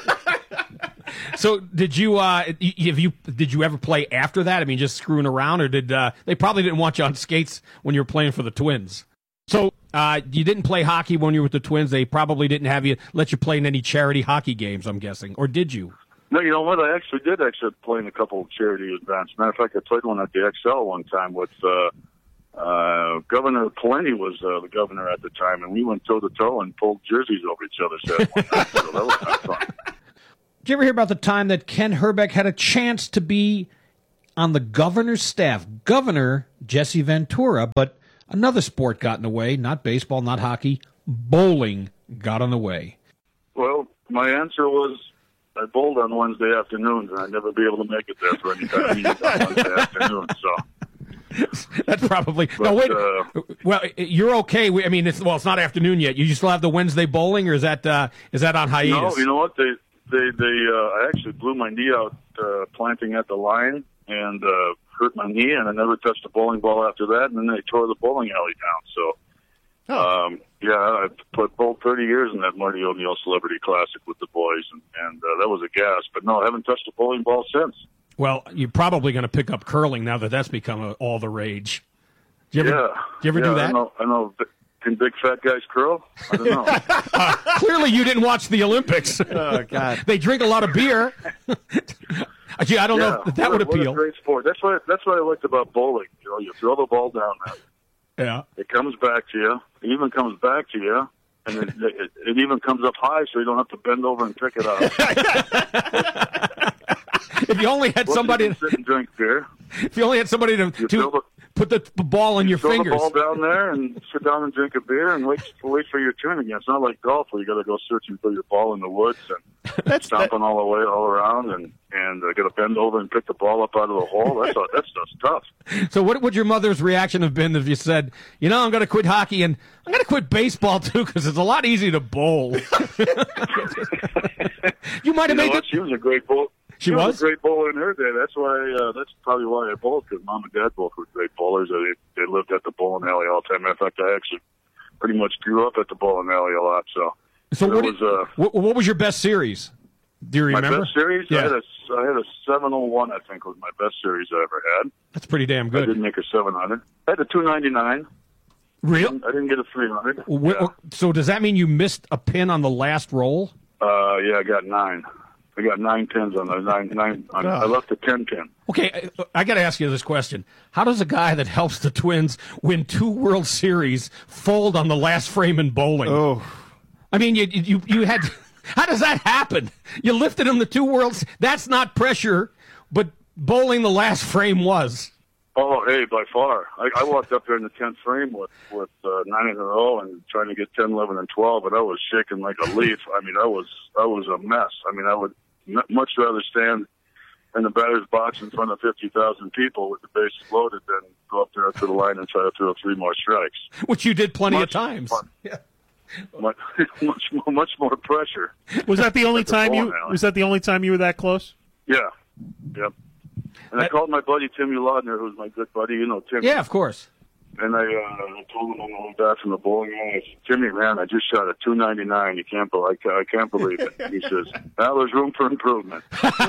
So did you uh y- have you did you ever play after that? I mean, just screwing around, or did uh, they probably didn't want you on skates when you were playing for the Twins? So Uh, you didn't play hockey when you were with the Twins. They probably didn't have you let you play in any charity hockey games, I'm guessing. Or did you? No, you know what? I actually did actually play in a couple of charity events. Matter of fact, I played one at the X L one time with uh, uh, Governor Plenty was uh, the governor at the time, and we went toe-to-toe and pulled jerseys over each other's head one night, so that was kind of fun. Did you ever hear about the time that Ken Herbeck had a chance to be on the governor's staff? Governor Jesse Ventura, but another sport got in the way, not baseball, not hockey. Bowling got in the way. Well, my answer was I bowled on Wednesday afternoons, and I'd never be able to make it there for any kind of meetings on Wednesday afternoon, so... That's probably but, no. Wait, uh, well, you're okay. We- I mean, it's well, it's not afternoon yet. You still have the Wednesday bowling, or is that uh, is that on hiatus? No, you know what? They they they. Uh, I actually blew my knee out uh, planting at the line and uh, hurt my knee, and I never touched a bowling ball after that. And then they tore the bowling alley down. So, um, yeah, I put bowled thirty years in that Marty O'Neill Celebrity Classic with the boys, and, and uh, that was a gas. But no, I haven't touched a bowling ball since. Well, you're probably going to pick up curling now that that's become a, all the rage. Do you ever, yeah. do you ever yeah, do that? I know. I know. Can big fat guys curl? I don't know. uh, clearly, you didn't watch the Olympics. Oh God! They drink a lot of beer. Gee, I don't yeah, know if that what, would appeal. What a great sport. That's what that's what I liked about bowling. You know, you throw the ball down there. Yeah. It comes back to you. It even comes back to you, and it, it, it even comes up high, so you don't have to bend over and pick it up. If you only had Well, somebody you can sit and drink beer. If you only had somebody to, You to throw the- put the ball in your throw fingers. the ball down there and sit down and drink a beer and wait wait for your turn again. It's not like golf where you got to go searching for your ball in the woods and stomping all the way all around and and uh, got to bend over and pick the ball up out of the hole. That's that stuff's tough. So what would your mother's reaction have been if you said, you know, I'm going to quit hockey and I'm going to quit baseball too because it's a lot easier to bowl? You might have You know made what? the... She was a great bowler. She was? was? a great bowler in her day. That's why. Uh, that's probably why I bowled, because mom and dad both were great bowlers. They they lived at the bowling alley all the time. In fact, I actually pretty much grew up at the bowling alley a lot. So, So that what, was did- uh, what, what was your best series? Do you my remember? best series. I Yeah. had a I had a seven oh one. I think was my best series I ever had. That's pretty damn I good. didn't make a seven hundred. I had a two ninety-nine. Real? I didn't get a three hundred. Wh- So does that mean you missed a pin on the last roll? Uh, yeah, I got nine. I got nine pins on the nine nine. On, I left a ten pin. Okay, I, I got to ask you this question. How does a guy that helps the Twins win two World Series fold on the last frame in bowling? Oh. I mean, you you you had... How does that happen? You lifted him the two Worlds. That's not pressure, but bowling the last frame was. Oh, hey, by far. I, I walked up there in the tenth frame with, with uh, nine in a row and trying to get ten, eleven, and twelve, and I was shaking like a leaf. I mean, I was I was a mess. I mean, I would m- much rather stand in the batter's box in front of fifty thousand people with the bases loaded than go up there to the line and try to throw three more strikes. Which you did plenty Much of times. fun. Yeah. Much, much, more, much more pressure. Was that the only At the time you? bowling alley. Was that the only time you were that close? Yeah. Yep. And I called my buddy Timmy Laudner, who's my good buddy. You know Timmy. Yeah, of course. And I, uh, I told him on the way back from the bowling alley, I said, Timmy, man, I just shot a two ninety-nine. You can't believe, I, I can't believe it. He says, well, there's room for improvement.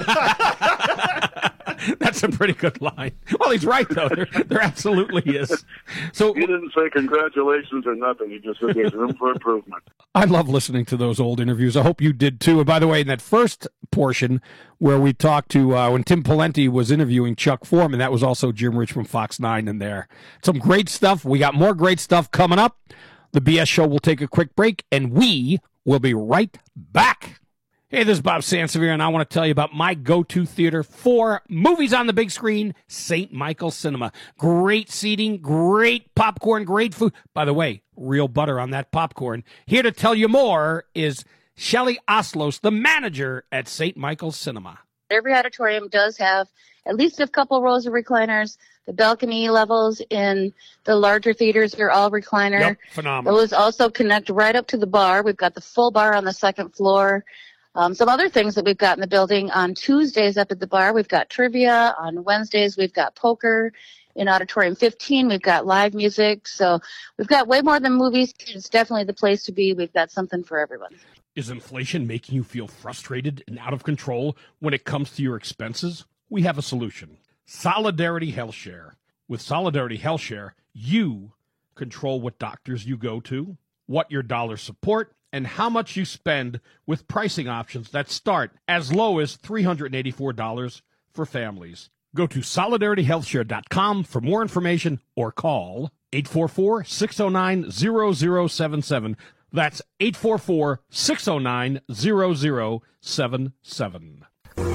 That's a pretty good line. Well, he's right, though. There, there absolutely is. So he didn't say congratulations or nothing. He just said there's room for improvement. I love listening to those old interviews. I hope you did, too. And by the way, in that first portion where we talked to, uh, when Tim Pawlenty was interviewing Chuck Foreman, that was also Jim Rich from Fox nine in there. Some great stuff. We got more great stuff coming up. The B S Show will take a quick break, and we will be right back. Hey, this is Bob Sansevier, and I want to tell you about my go-to theater for movies on the big screen, Saint Michael Cinema. Great seating, great popcorn, great food. By the way, real butter on that popcorn. Here to tell you more is Shelley Oslos, the manager at Saint Michael Cinema. Every auditorium does have at least a couple rows of recliners. The balcony levels in the larger theaters are all recliner. Yep, phenomenal. Those also connect right up to the bar. We've got the full bar on the second floor. Um, some other things that we've got in the building on Tuesdays up at the bar, we've got trivia. On Wednesdays, we've got poker. In Auditorium fifteen, we've got live music. So we've got way more than movies. It's definitely the place to be. We've got something for everyone. Is inflation making you feel frustrated and out of control when it comes to your expenses? We have a solution. Solidarity Health Share. With Solidarity Health Share, you control what doctors you go to, what your dollars support, and how much you spend with pricing options that start as low as three hundred eighty-four dollars for families. Go to solidarity health share dot com for more information or call eight four four, six oh nine, zero zero seven seven. That's eight four four, six oh nine, zero zero seven seven.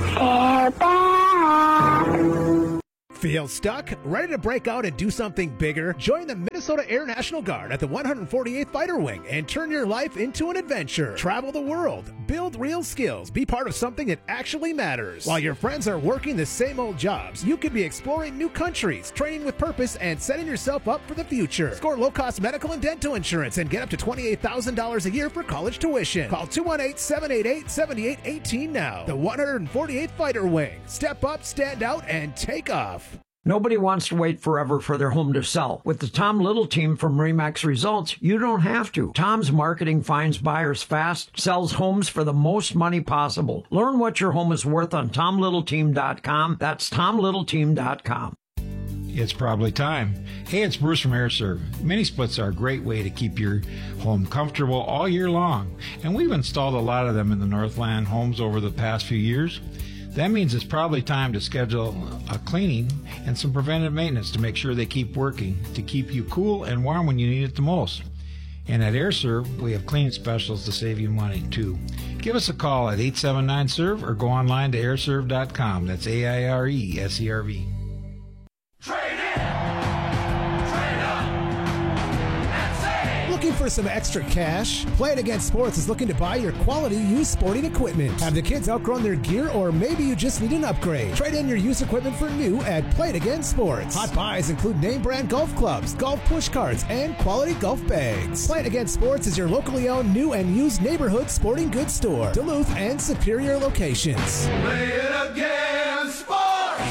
Feel stuck? Ready to break out and do something bigger? Join the Minnesota Air National Guard at the one hundred forty-eighth Fighter Wing and turn your life into an adventure. Travel the world, build real skills, be part of something that actually matters. While your friends are working the same old jobs, you could be exploring new countries, training with purpose, and setting yourself up for the future. Score low-cost medical and dental insurance and get up to twenty-eight thousand dollars a year for college tuition. Call two one eight, seven eight eight, seven eight one eight now. The one hundred forty-eighth Fighter Wing. Step up, stand out, and take off. Nobody wants to wait forever for their home to sell. With the Tom Little team from RE/MAX Results, you don't have to. Tom's marketing finds buyers fast, sells homes for the most money possible. Learn what your home is worth on tom little team dot com. That's tom little team dot com. It's probably time. Hey, it's Bruce from AirServe. Mini splits are a great way to keep your home comfortable all year long, and we've installed a lot of them in the Northland homes over the past few years. That means it's probably time to schedule a cleaning and some preventive maintenance to make sure they keep working, to keep you cool and warm when you need it the most. And at AirServe, we have cleaning specials to save you money, too. Give us a call at eight seven nine serve or go online to air serve dot com. That's A I R E S E R V. Looking for some extra cash? Play It Again Sports is looking to buy your quality used sporting equipment. Have the kids outgrown their gear, or maybe you just need an upgrade? Trade in your used equipment for new at Play It Again Sports. Hot buys include name brand golf clubs, golf push carts, and quality golf bags. Play It Again Sports is your locally owned new and used neighborhood sporting goods store. Duluth and Superior locations. Play it again, sports!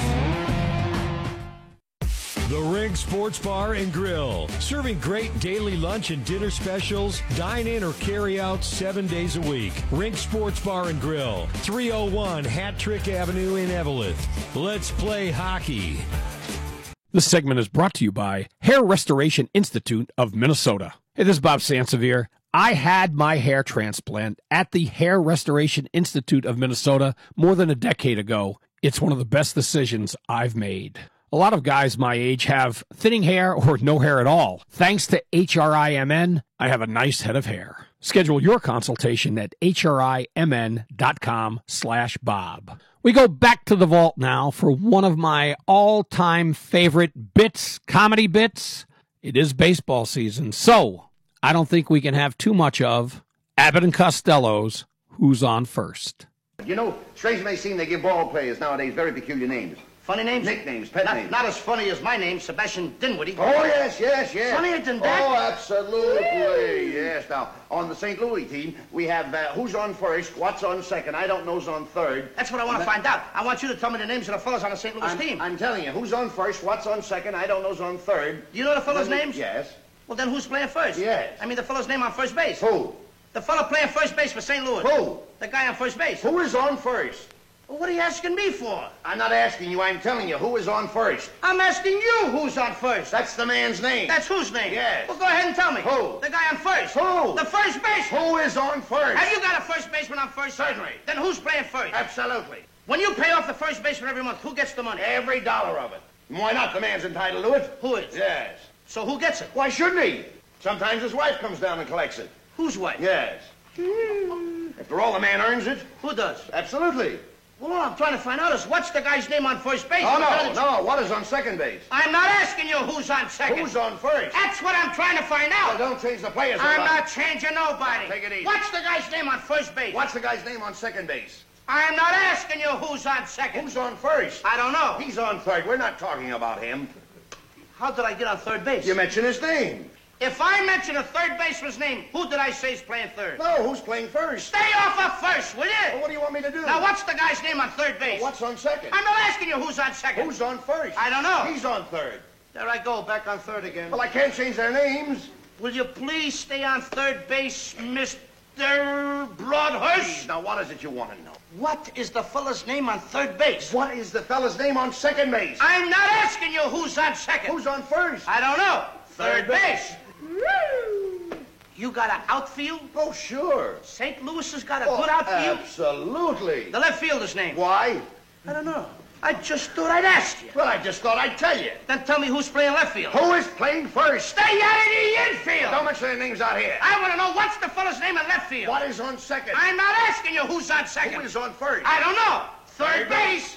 The Rig Sports Bar and Grill. Serving great daily lunch and dinner specials. Dine in or carry out seven days a week. Rig Sports Bar and Grill. three oh one Hat Trick Avenue in Eveleth. Let's play hockey. This segment is brought to you by Hair Restoration Institute of Minnesota. Hey, this is Bob Sansevier. I had my hair transplant at the Hair Restoration Institute of Minnesota more than a decade ago. It's one of the best decisions I've made. A lot of guys my age have thinning hair or no hair at all. Thanks to H R I M N, I have a nice head of hair. Schedule your consultation at H R I M N dot com slash Bob. We go back to the vault now for one of my all-time favorite bits, comedy bits. It is baseball season, so I don't think we can have too much of Abbott and Costello's Who's on First. You know, strange it may seem, they give ball players nowadays very peculiar names. Funny names? Nicknames, pet not, names. Not as funny as my name, Sebastian Dinwiddie. Oh, yes, yes, yes. Funnier than that? Oh, absolutely, yes. Now, on the Saint Louis team, we have uh, who's on first, what's on second, I don't know's on third. That's what I want to find out. I want you to tell me the names of the fellas on the Saint Louis I'm, team. I'm telling you, who's on first, what's on second, I don't know's on third. Do you know the fellas' Then we- names? Yes. Well, then who's playing first? Yes. I mean the fellow's name on first base. Who? The fellow playing first base for Saint Louis. Who? The guy on first base. Who is on first? Well, what are you asking me for? I'm not asking you, I'm telling you, who is on first? I'm asking you who's on first. That's the man's name. That's whose name? Yes. Well, go ahead and tell me. Who? The guy on first. Who? The first base. Who is on first? Have you got a first baseman on first? Certainly. Then who's playing first? Absolutely. When you pay off the first baseman every month, who gets the money? Every dollar of it. Why not? The man's entitled to it. Who is? Yes. So who gets it? Why shouldn't he? Sometimes his wife comes down and collects it. Whose wife? Yes. After all, the man earns it. Who does? Absolutely. Well, all I'm trying to find out is what's the guy's name on first base? Oh, no, no. What is on second base? I'm not asking you who's on second. Who's on first? That's what I'm trying to find out. Well, don't change the players. I'm around. not changing nobody. Take it easy. What's the guy's name on first base? What's the guy's name on second base? I'm not asking you who's on second. Who's on first? I don't know. He's on third. We're not talking about him. How did I get on third base? You mentioned his name. If I mention a third baseman's name, who did I say is playing third? No, who's playing first? Stay off of first, will you? Well, what do you want me to do? Now, what's the guy's name on third base? Well, what's on second? I'm not asking you who's on second. Who's on first? I don't know. He's on third. There I go, back on third again. Well, I can't change their names. Will you please stay on third base, Mister Broadhurst? Now, what is it you want to know? What is the fella's name on third base? What is the fella's name on second base? I'm not asking you who's on second. Who's on first? I don't know. Third base. You got an outfield? Oh, sure. Saint Louis has got a Oh, good outfield? absolutely. The left fielder's name? Why? I don't know. I just thought I'd ask you. Well, I just thought I'd tell you. Then tell me who's playing left field. Who is playing first? Stay out of the infield. Don't mention any names out here. I want to know what's the fella's name in left field. What is on second? I'm not asking you who's on second. Who is on first? I don't know. Third base.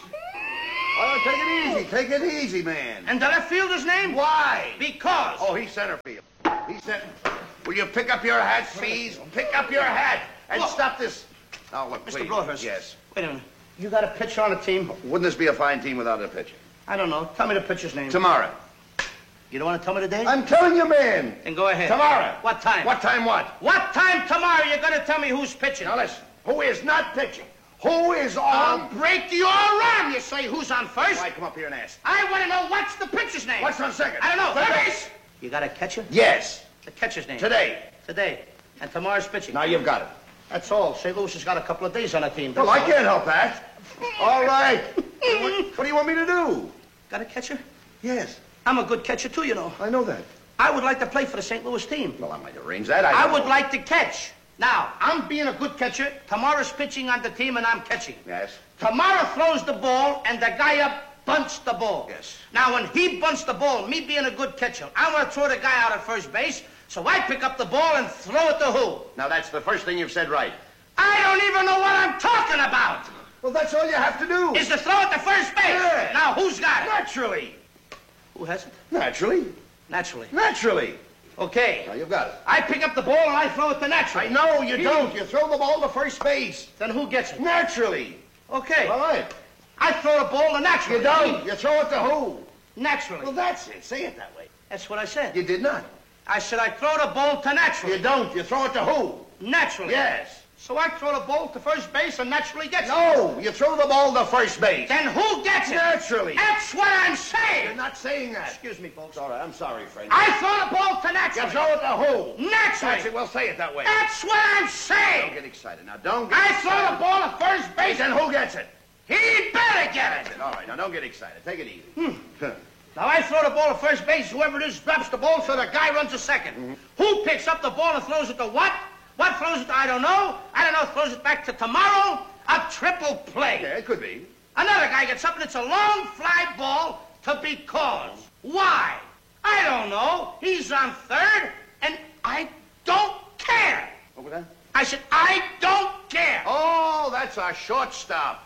Oh, take it easy. Take it easy, man. And the left fielder's name? Why? Because. Oh, he's center field. He's center. Will you pick up your hat, please? Pick up your hat and Look. stop this. Oh, look, Mister please. Broadhurst. Yes. Wait a minute. You got a pitcher on the team? Wouldn't this be a fine team without a pitcher? I don't know. Tell me the pitcher's name. Tomorrow. You don't want to tell me the day? I'm telling you, man. Then go ahead. Tomorrow. What time? What time what? What time tomorrow you're going to tell me who's pitching? Now listen. Who is not pitching? Who is on? I'll break your arm. You say who's on first? Why come up here and ask? I want to know what's the pitcher's name. What's on second? I don't know. Third Third base. base. You got a catcher? Yes. The catcher's name. Today. Today. And tomorrow's pitching. Now you've got it. That's all. Saint Louis has got a couple of days on the team. Well, That's I all. can't help that. All right. what, what do you want me to do? Got a catcher? Yes. I'm a good catcher, too, you know. I know that. I would like to play for the Saint Louis team. Well, I might arrange that. I, I don't would know. like to catch. Now, I'm being a good catcher. Tomorrow's pitching on the team, and I'm catching. Yes. Tomorrow throws the ball, and the guy up bunts the ball. Yes. Now, when he bunts the ball, me being a good catcher, I want to throw the guy out at first base, so I pick up the ball and throw it to who? Now, that's the first thing you've said right. I don't even know what I'm talking about. Well, that's all you have to do. Is to throw it to first base. Yeah. Now, who's got it? Naturally. Who has it? Naturally. Naturally. Naturally. Okay. Now, you've got it. I pick up the ball and I throw it to Naturally. I know you He- don't. You throw the ball to first base. Then who gets it? Naturally. Okay. All right. I throw the ball to Naturally. You don't. You throw it to who? Naturally. Well, that's it. Say it that way. That's what I said. You did not. I said I throw the ball to Naturally. You don't. You throw it to who? Naturally. Yes. So I throw the ball to first base and Naturally gets it. No, you throw the ball to first base. Then who gets it? Naturally. That's what I'm saying. You're not saying that. Excuse me, folks. All right, I'm sorry, Frank. I throw the ball to You Naturally. throw it to who? Naturally. That's it. Well, say it that way. That's what I'm Don't saying. get excited. Now, don't get I excited. throw the ball to first base Then who gets it? he better get That's it. it. All right, now don't get excited. Take it easy. Hmm. Now I throw the ball to first base. Whoever it is drops the ball, so the guy runs to 2nd Mm-hmm. Who picks up the ball and throws it to what? What throws it to? I don't know. I don't know. Throws it back to tomorrow. A triple play. Yeah, it could be. Another guy gets up and it's a long fly ball to because. Why? I don't know. He's on third, and I don't care. What was that? I said, I don't care. Oh, that's a shortstop.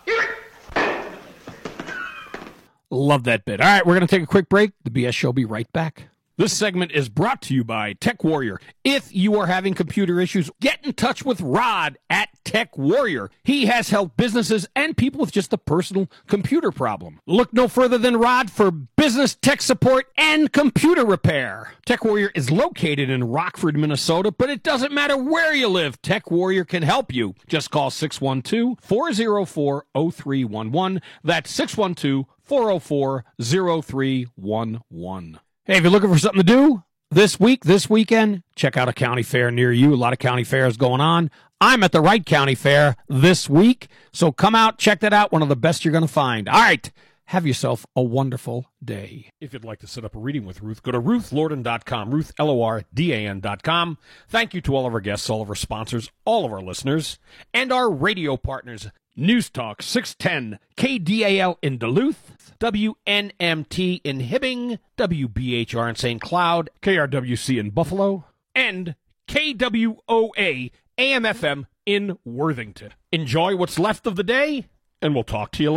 Love that bit. All right, we're going to take a quick break. The B S Show will be right back. This segment is brought to you by Tech Warrior. If you are having computer issues, get in touch with Rod at Tech Warrior. He has helped businesses and people with just a personal computer problem. Look no further than Rod for business tech support and computer repair. Tech Warrior is located in Rockford, Minnesota, but it doesn't matter where you live. Tech Warrior can help you. Just call six one two, four oh four, oh three one one. That's six one two, four oh four, oh three one one. Hey, if you're looking for something to do this week, this weekend, check out a county fair near you. A lot of county fairs going on. I'm at the Wright County Fair this week, so come out, check that out. One of the best you're going to find. All right, have yourself a wonderful day. If you'd like to set up a reading with Ruth, go to ruth lordan dot com, Ruth, L O R D A N dot com. Thank you to all of our guests, all of our sponsors, all of our listeners, and our radio partners. News Talk six ten, K D A L in Duluth, W N M T in Hibbing, W B H R in Saint Cloud, K R W C in Buffalo, and K W O A A M F M in Worthington. Enjoy what's left of the day, and we'll talk to you later.